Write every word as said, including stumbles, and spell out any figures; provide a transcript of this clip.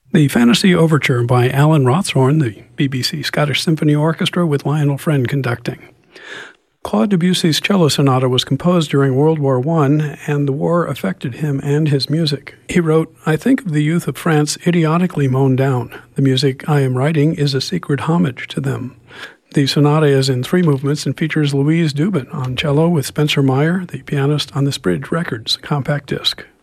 The Fantasy Overture by Alan Rawsthorne, the B B C Scottish Symphony Orchestra with Lionel Friend conducting. Claude Debussy's cello sonata was composed during World War One, and the war affected him and his music. He wrote, "I think of the youth of France idiotically mown down. The music I am writing is a secret homage to them." The sonata is in three movements and features Louise Dubin on cello with Spencer Meyer, the pianist, on the Spridge Records compact disc.